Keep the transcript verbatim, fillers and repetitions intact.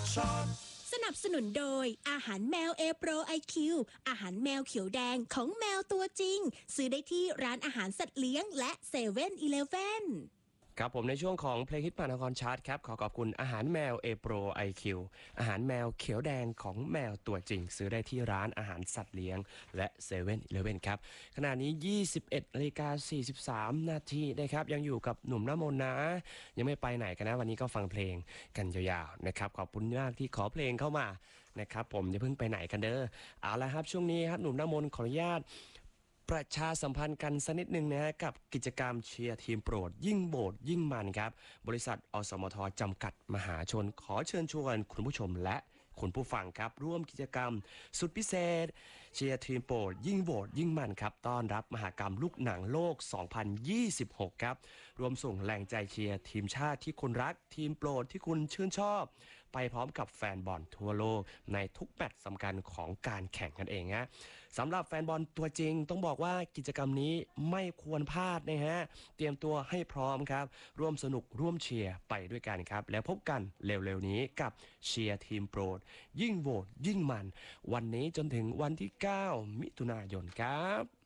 สนับสนุนโดยอาหารแมวเอโปรไอคิวอาหารแมวเขียวแดงของแมวตัวจริงซื้อได้ที่ร้านอาหารสัตว์เลี้ยงและเซเว่นอีเลฟเว่นครับผมในช่วงของเพลงฮิตมหานครชาร์ตครับขอขอบคุณอาหารแมวเอโปรไอคิวอาหารแมวเขียวแดงของแมวตัวจริงซื้อได้ที่ร้านอาหารสัตว์เลี้ยงและเซเว่นอีเลฟเว่นครับขณะนี้ยี่สิบเอ็ดนาฬิกาสี่สิบสามนาทีนะครับยังอยู่กับหนุ่มน้ำมนต์นะยังไม่ไปไหนกันนะวันนี้ก็ฟังเพลงกันยาวๆนะครับขอบคุณมากที่ขอเพลงเข้ามานะครับผมอย่าเพิ่งไปไหนกันเด้อเอาละครับช่วงนี้ครับหนุ่มน้ำมนต์ขออนุญาตประชาสัมพันธ์กันสักนิดหนึ่งนะฮะกับกิจกรรมเชียร์ทีมโปรดยิ่งโบสยิ่งมันครับบริษัทอสมทจำกัดมหาชนขอเชิญชวนคุณผู้ชมและคุณผู้ฟังครับร่วมกิจกรรมสุดพิเศษเชียร์ทีมโปรดยิ่งโบสยิ่งมันครับต้อนรับมหกรรมลูกหนังโลกสองพันยี่สิบหกครับรวมส่งแรงใจเชียร์ทีมชาติที่คุณรักทีมโปรดที่คุณชื่นชอบไปพร้อมกับแฟนบอลทั่วโลกในทุกแมตช์สำคัญของการแข่งกันเองฮะสำหรับแฟนบอลตัวจริงต้องบอกว่ากิจกรรมนี้ไม่ควรพลาดนะฮะเตรียมตัวให้พร้อมครับร่วมสนุกร่วมเชียร์ไปด้วยกันครับแล้วพบกันเร็วๆนี้กับเชียร์ทีมโปรดยิ่งโหวตยิ่งมันวันนี้จนถึงวันที่เก้ามิถุนายนครับ